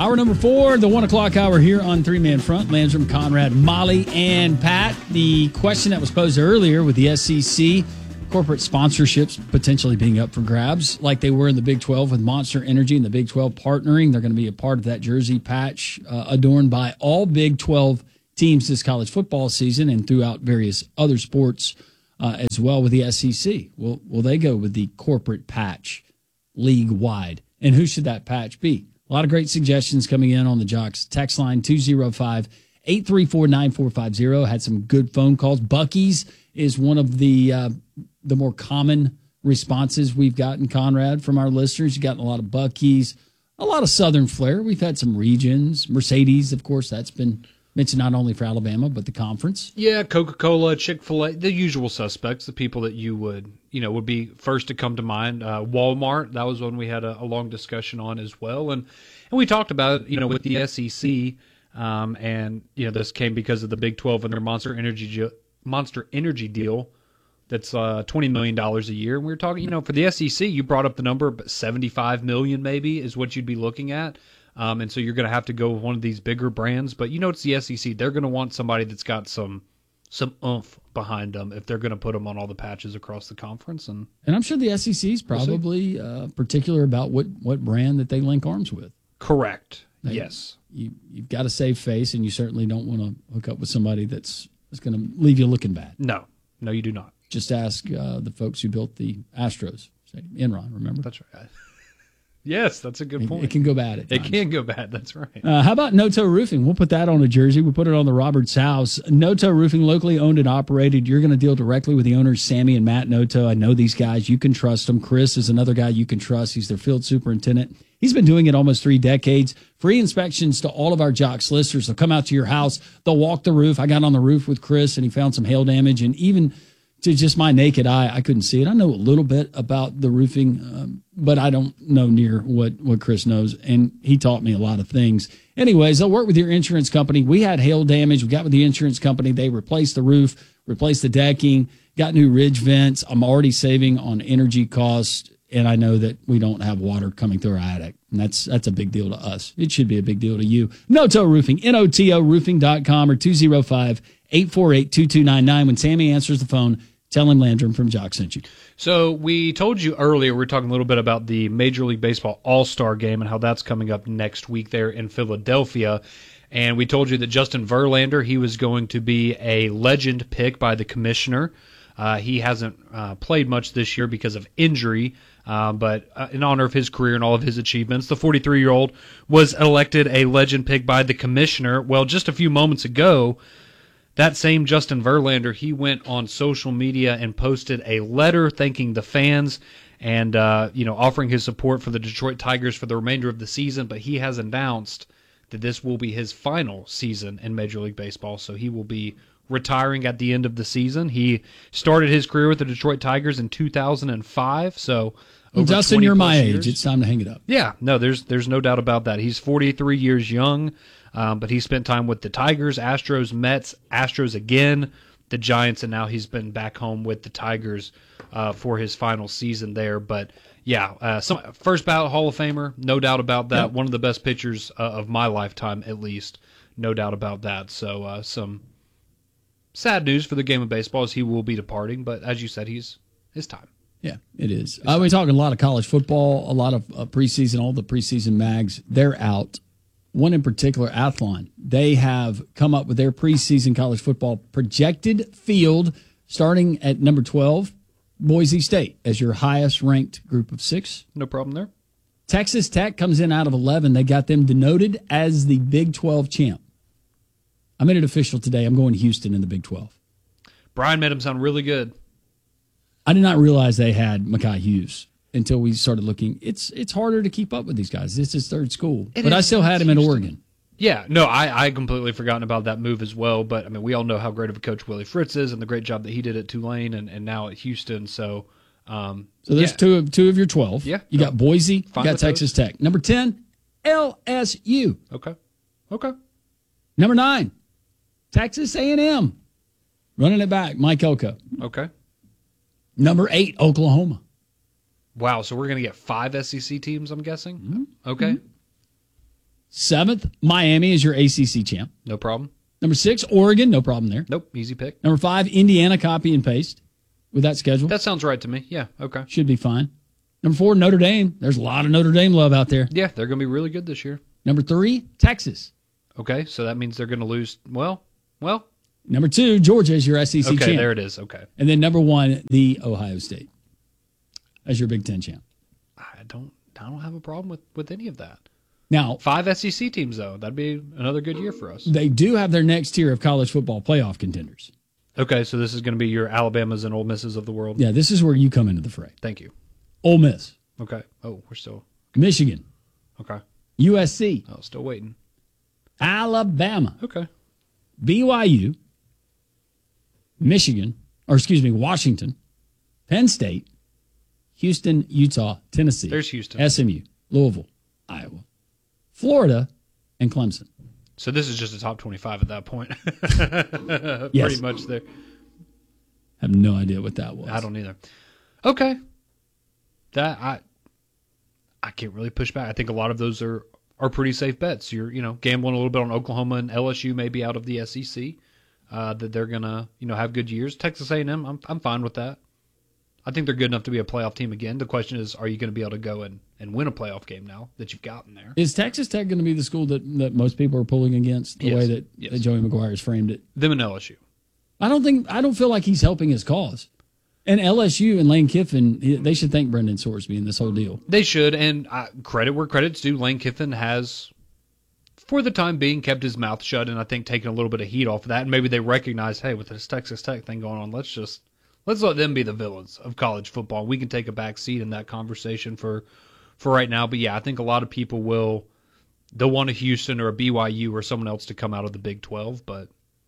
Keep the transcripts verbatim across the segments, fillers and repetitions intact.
Hour number four, the one o'clock hour here on Three Man Front. Landrum, Conrad, Molly, and Pat. The question that was posed earlier with the S E C, corporate sponsorships potentially being up for grabs like they were in the Big twelve with Monster Energy and the Big twelve partnering. They're going to be a part of that jersey patch uh, adorned by all Big twelve teams this college football season and throughout various other sports uh, as well with the S E C. Will, will they go with the corporate patch league-wide? And who should that patch be? A lot of great suggestions coming in on the Jocks text line, two oh five, eight three four, nine four five oh. Had some good phone calls. Buc-ee's is one of the uh, the more common responses we've gotten, Conrad, from our listeners. You've gotten a lot of Buc-ee's, a lot of Southern flair. We've had some regions. Mercedes, of course, that's been mentioned not only for Alabama, but the conference. Yeah, Coca-Cola, Chick-fil-A, the usual suspects, the people that you would, you know, would be first to come to mind. Uh, Walmart, that was one we had a, a long discussion on as well. And, and we talked about, you know, with the S E C, um, and, you know, this came because of the Big twelve and their Monster Energy, Monster Energy deal that's uh, twenty million dollars a year. And we were talking, you know, for the S E C, you brought up the number, but seventy-five million dollars maybe is what you'd be looking at. Um, and so you're going to have to go with one of these bigger brands. But you know, it's the S E C. They're going to want somebody that's got some some oomph behind them if they're going to put them on all the patches across the conference. And and I'm sure the S E C is probably we'll uh, particular about what, what brand that they link arms with. Correct. They, yes. You, you've got to save face, and you certainly don't want to hook up with somebody that's, that's going to leave you looking bad. No. No, you do not. Just ask uh, the folks who built the Astros Stadium. Enron, remember? That's right. Yes, that's a good it, point. It can go bad at times. It can go bad. That's right. Uh, how about No-Toe Roofing? We'll put that on a jersey. We'll put it on the Roberts house. No-Toe Roofing, locally owned and operated. You're going to deal directly with the owners, Sammy and Matt No-Toe. I know these guys. You can trust them. Chris is another guy you can trust. He's their field superintendent. He's been doing it almost three decades. Free inspections to all of our Jocks listeners. They'll come out to your house. They'll walk the roof. I got on the roof with Chris, and he found some hail damage. And even to just my naked eye, I couldn't see it. I know a little bit about the roofing, um, but I don't know near what, what Chris knows, and he taught me a lot of things. Anyways, they'll work with your insurance company. We had hail damage. We got with the insurance company. They replaced the roof, replaced the decking, got new ridge vents. I'm already saving on energy costs, and I know that we don't have water coming through our attic, and that's that's a big deal to us. It should be a big deal to you. No-Toe Roofing, N O T O roofing dot com or two oh five, eight four eight, two two nine nine. When Sammy answers the phone, tell him Landrum from Jock sent you. So we told you earlier, we were talking a little bit about the Major League Baseball All-Star Game and how that's coming up next week there in Philadelphia. And we told you that Justin Verlander, he was going to be a legend pick by the commissioner. Uh, he hasn't uh, played much this year because of injury, uh, but uh, in honor of his career and all of his achievements, the forty-three-year-old was elected a legend pick by the commissioner. Well, just a few moments ago, that same Justin Verlander, he went on social media and posted a letter thanking the fans and uh, you know, offering his support for the Detroit Tigers for the remainder of the season, but he has announced that this will be his final season in Major League Baseball, so he will be retiring at the end of the season. He started his career with the Detroit Tigers in two thousand five, so over Justin, you're my years. age. It's time to hang it up. Yeah, no, there's there's no doubt about that. He's forty-three years young. Um, but he spent time with the Tigers, Astros, Mets, Astros again, the Giants, and now he's been back home with the Tigers uh, for his final season there. But, yeah, uh, some, first ballot Hall of Famer, no doubt about that. Yep. One of the best pitchers uh, of my lifetime, at least, no doubt about that. So uh, some sad news for the game of baseball as he will be departing. But, as you said, he's his time. Yeah, it is. Uh, we're talking a lot of college football, a lot of uh, preseason, all the preseason mags. They're out. One in particular, Athlon, they have come up with their preseason college football projected field starting at number twelve, Boise State, as your highest-ranked group of six. No problem there. Texas Tech comes in out of eleven. They got them denoted as the Big twelve champ. I made it official today. I'm going to Houston in the Big twelve. Brian made him sound really good. I did not realize they had Mekhi Hughes until we started looking. It's it's harder to keep up with these guys. This is third school. It but is, I still had him in Oregon. Yeah, no, I I completely forgotten about that move as well. But, I mean, we all know how great of a coach Willie Fritz is and the great job that he did at Tulane and, and now at Houston. So, um, so there's yeah. two, of, two of your twelve. Yeah. You no, got Boise, you got Texas those. Tech. Number ten, L S U. Okay. Okay. Number nine, Texas A and M. Running it back, Mike Elko. Okay. Number eight, Oklahoma. Wow, so we're going to get five S E C teams, I'm guessing? Mm-hmm. Okay. Seventh, Miami is your A C C champ. No problem. Number six, Oregon. No problem there. Nope. Easy pick. Number five, Indiana. Copy and paste with that schedule. That sounds right to me. Yeah. Okay. Should be fine. Number four, Notre Dame. There's a lot of Notre Dame love out there. Yeah, they're going to be really good this year. Number three, Texas. Okay, so that means they're going to lose. Well, well. Number two, Georgia is your S E C okay, champ. Okay, there it is. Okay. And then number one, the Ohio State as your Big Ten champ. I don't, I don't have a problem with, with any of that. Now, five S E C teams though. That'd be another good year for us. They do have their next tier of college football playoff contenders. Okay, so this is going to be your Alabamas and Ole Misses of the world. Yeah, this is where you come into the fray. Thank you. Ole Miss. Okay. Oh, we're still Michigan. Okay. U S C. Oh, still waiting. Alabama. Okay. B Y U. Michigan, or excuse me, Washington, Penn State, Houston, Utah, Tennessee. There's Houston. S M U, Louisville, Iowa, Florida, and Clemson. So this is just a top twenty-five at that point. Yes. Pretty much there. I have no idea what that was. I don't either. Okay. That I I can't really push back. I think a lot of those are, are pretty safe bets. You're, you know, gambling a little bit on Oklahoma and L S U maybe out of the S E C. Uh, that they're gonna, you know, have good years. Texas A and M, I'm I'm fine with that. I think they're good enough to be a playoff team again. The question is, are you going to be able to go and, and win a playoff game now that you've gotten there? Is Texas Tech going to be the school that, that most people are pulling against the yes. way that, yes. that Joey McGuire has framed it? Them and L S U. I don't think I don't feel like he's helping his cause. And L S U and Lane Kiffin, they should thank Brendan Sorsby in this whole deal. They should, and uh, credit where credit's due. Lane Kiffin has, for the time being, kept his mouth shut, and I think taken a little bit of heat off of that. And maybe they recognize, hey, with this Texas Tech thing going on, let's just let's let them be the villains of college football. We can take a back seat in that conversation for for right now. But yeah, I think a lot of people will they'll want a Houston or a B Y U or someone else to come out of the Big twelve, but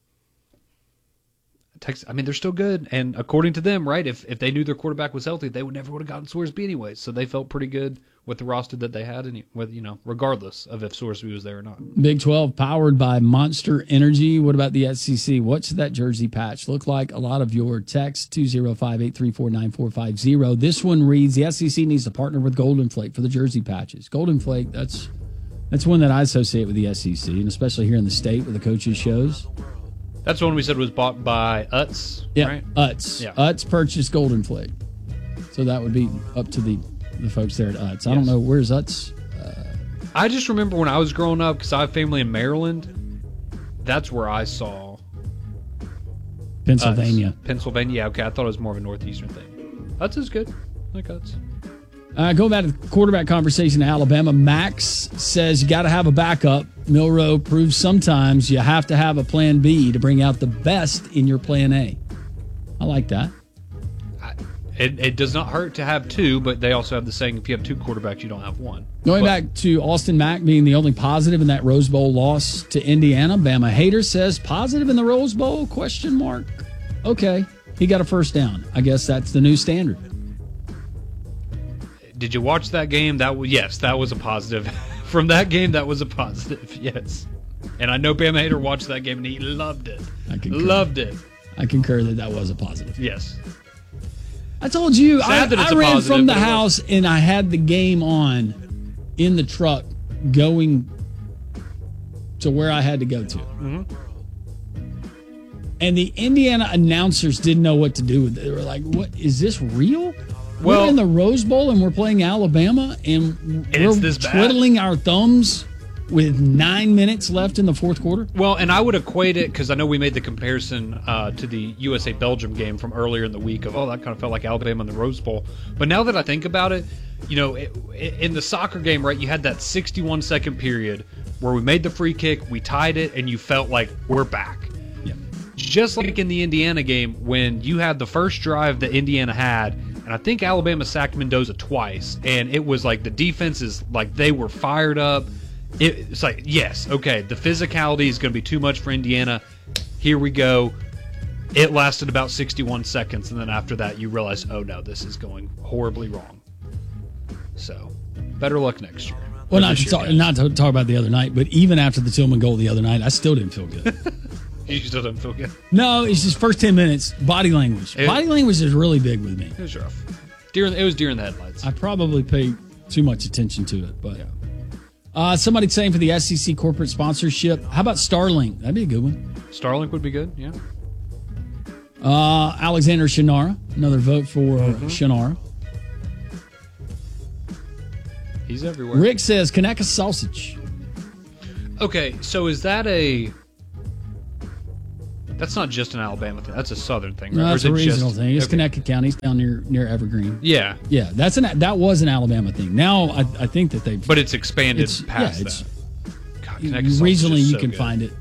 Texas, I mean, they're still good. And according to them, right, if if they knew their quarterback was healthy, they would never would have gotten Sorsby anyway. So they felt pretty good with the roster that they had, and with, you know, regardless of if Sorsby was there or not. Big twelve powered by Monster Energy. What about the S E C? What's that jersey patch look like? A lot of your text, two oh five, eight three four, nine four five zero. This one reads, the S E C needs to partner with Golden Flake for the jersey patches. Golden Flake, that's that's one that I associate with the S E C, and especially here in the state where the coaches shows. That's the one we said was bought by Utz, yeah, right? Utz. Yeah. Utz purchased Golden Flake. So that would be up to the, the folks there at Utz. I Yes. don't know, where's Utz? I just remember when I was growing up, because I have family in Maryland, that's where I saw Pennsylvania. Utz. Pennsylvania, yeah, okay. I thought it was more of a Northeastern thing. Utz is good. I like Utz. Uh, going back to the quarterback conversation in Alabama, Max says you got to have a backup. Milroe proves sometimes you have to have a plan B to bring out the best in your plan A. I like that. I, it, it does not hurt to have two, but they also have the saying, if you have two quarterbacks, you don't have one. Going but, back to Austin Mack being the only positive in that Rose Bowl loss to Indiana, Bama Hater says positive in the Rose Bowl, question mark. Okay, he got a first down. I guess that's the new standard. Did you watch that game? That was, yes, that was a positive. From that game, that was a positive, yes. And I know Bama Hater watched that game, and he loved it. I concur. Loved it. I concur that that was a positive. Yes. I told you, I, Sad that it's I a ran positive, from the but it was. house, and I had the game on in the truck going to where I had to go to. Mm-hmm. And the Indiana announcers didn't know what to do with it. They were like, "What is this real? Well- we're in the Rose Bowl and we're playing Alabama, and, And we're it's this bad?" twiddling our thumbs with nine minutes left in the fourth quarter." Well, and I would equate it, because I know we made the comparison uh, to the U S A-Belgium game from earlier in the week of, oh, that kind of felt like Alabama in the Rose Bowl. But now that I think about it, you know, it, it, in the soccer game, right, you had that sixty-one second period where we made the free kick, we tied it, and you felt like we're back. Yeah. Just like in the Indiana game, when you had the first drive that Indiana had, and I think Alabama sacked Mendoza twice, and it was like the defense is like they were fired up. It, it's like, yes, okay, the physicality is going to be too much for Indiana. Here we go. It lasted about sixty-one seconds, and then after that, you realize, oh no, this is going horribly wrong. So, better luck next year. Well, Or not this to, year, talk, guys. not to talk about the other night, but even after the Tillman goal the other night, I still didn't feel good. You still don't feel good. No, it's just first ten minutes, body language. It- body language is really big with me. It was rough. Deer, it was deer in the headlights. I probably pay too much attention to it, but Yeah. Uh, somebody saying for the S E C corporate sponsorship, how about Starlink? That'd be a good one. Starlink would be good, yeah. Uh, Alexander Shannara, another vote for mm-hmm. Shannara. He's everywhere. Rick says Conecuh sausage. Okay, so is that a... That's not just an Alabama thing. That's a southern thing, right? No, that's a regional just, thing. It's okay. Conecuh County. It's down near near Evergreen. Yeah. Yeah, that's an that was an Alabama thing. Now I, I think that they've... But it's expanded it's, past yeah, it's, that. God, you, Conecuh regionally, is you so can good. find it.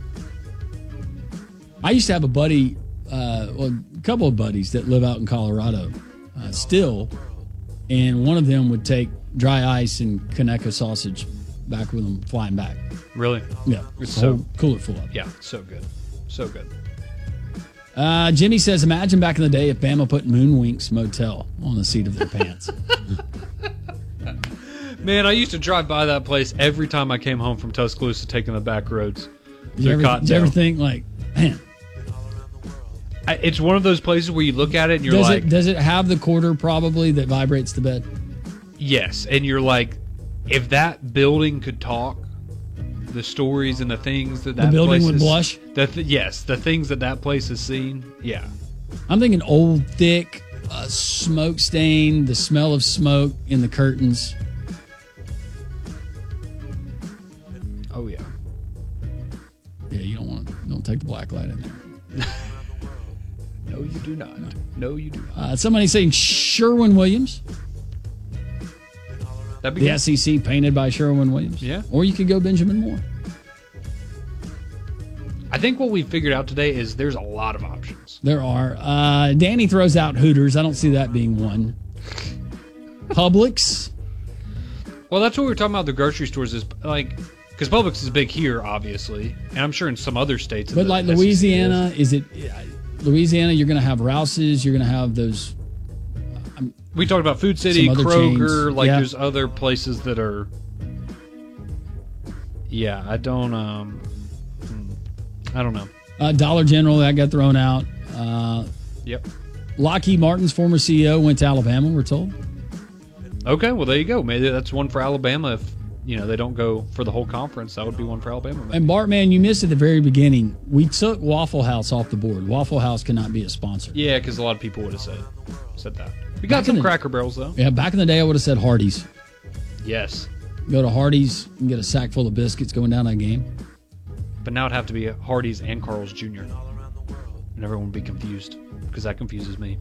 I used to have a buddy, uh, well, a couple of buddies that live out in Colorado uh, still, and one of them would take dry ice and Conecuh sausage back with them flying back. Really? Yeah. It's so so cool it full up. Yeah, so good. So good. Uh, Jenny says, imagine back in the day if Bama put Moonwinks Motel on the seat of their pants. Man, I used to drive by that place every time I came home from Tuscaloosa taking the back roads. Did you, ever, did you ever think, like, man... I, it's one of those places where you look at it and you're does like... It, does it have the quarter probably that vibrates the bed? Yes, and you're like, if that building could talk, the stories and the things that that the building place would is, blush? The th- yes, the things that that place has seen, yeah. I'm thinking old, thick, uh, smoke stain, the smell of smoke in the curtains. Oh, yeah. Yeah, you don't want to, don't take the black light in there. No, you do not. No, no you do not. Uh, somebody saying Sherwin Williams. That'd be the good. S E C painted by Sherwin Williams. Yeah. Or you could go Benjamin Moore. I think what we figured out today is there's a lot of options. There are. Uh, Danny throws out Hooters. I don't see that being one. Publix. Well, that's what we were talking about. The grocery stores is like, because Publix is big here, obviously, and I'm sure in some other states. But like Louisiana, is it Louisiana? You're going to have Rouse's. You're going to have those. Um, we talked about Food City, Kroger. Chains. Like yeah. there's other places that are. Yeah, I don't. Um, I don't know. Uh, Dollar General that got thrown out. Uh, yep. Lockheed Martin's former C E O went to Alabama. We're told. Okay, well there you go. Maybe that's one for Alabama. If you know they don't go for the whole conference, that would be one for Alabama. Maybe. And Bartman, you missed at the very beginning. We took Waffle House off the board. Waffle House cannot be a sponsor. Yeah, because a lot of people would have said said that. We got Back some the, Cracker Barrels though. Yeah, back in the day, I would have said Hardee's. Yes. Go to Hardee's and get a sack full of biscuits going down that game. But now it'd have to be Hardee's and Carl's Junior And everyone would be confused because that confuses me.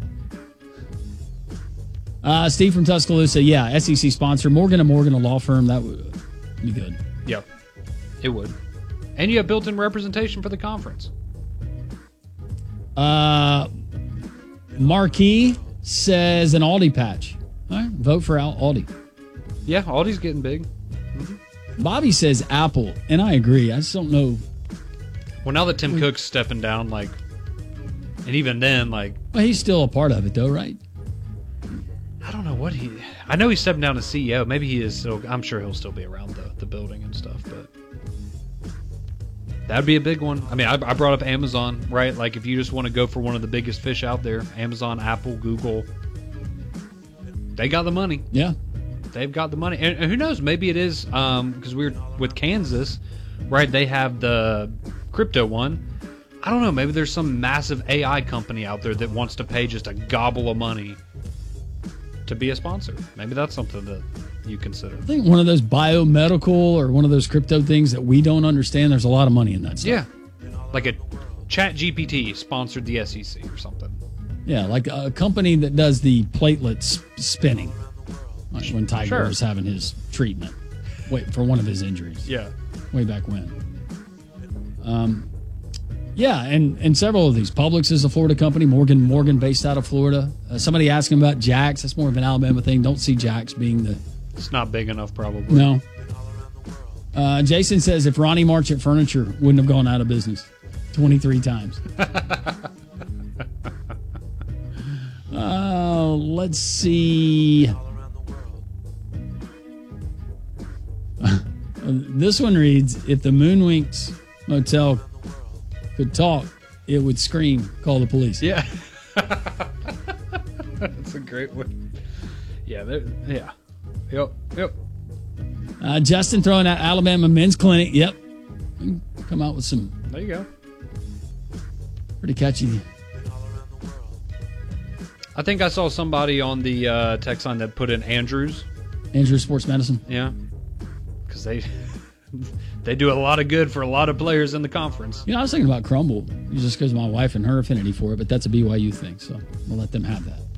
Uh, Steve from Tuscaloosa, yeah, S E C sponsor. Morgan and Morgan, a law firm, that would be good. Yep, it would. And you have built-in representation for the conference. Uh, Marquis says an Aldi patch. All right, vote for Al- Aldi. Yeah, Aldi's getting big. Mm-hmm. Bobby says Apple, and I agree. I just don't know. Well, now that Tim Cook's stepping down, like, and even then, like... Well, he's still a part of it, though, right? I don't know what he... I know he's stepping down as C E O. Maybe he is still... I'm sure he'll still be around the, the building and stuff, but... That'd be a big one. I mean, I, I brought up Amazon, right? Like, if you just want to go for one of the biggest fish out there, Amazon, Apple, Google, they got the money. Yeah. They've got the money. And, and who knows? Maybe it is, um, because we're with Kansas, right? They have the crypto one. I don't know. Maybe there's some massive A I company out there that wants to pay just a gobble of money to be a sponsor. Maybe that's something that you consider. I think one of those biomedical or one of those crypto things that we don't understand, there's a lot of money in that stuff. Yeah. Like a Chat G P T sponsored the S E C or something. Yeah, like a company that does the platelets spinning. Like when Tiger Sure. was having his treatment. Wait, for one of his injuries. Yeah. Way back when. Um, yeah, and, and several of these. Publix is a Florida company. Morgan Morgan based out of Florida. Uh, somebody asking about Jax. That's more of an Alabama thing. Don't see Jax being the... It's not big enough, probably. No. Uh, Jason says if Ronnie Marchant Furniture wouldn't have gone out of business twenty-three times. uh, let's see. This one reads, if the Moonwinks Motel could talk, it would scream, call the police. Yeah. That's a great one. Yeah, yeah. Yep, yep. Uh, Justin throwing out Alabama Men's Clinic. Yep. Come out with some. There you go. Pretty catchy. I think I saw somebody on the uh, text line that put in Andrews. Andrews Sports Medicine. Yeah. Because they they do a lot of good for a lot of players in the conference. You know, I was thinking about Crumble just because of my wife and her affinity for it, but that's a B Y U thing, so we'll let them have that.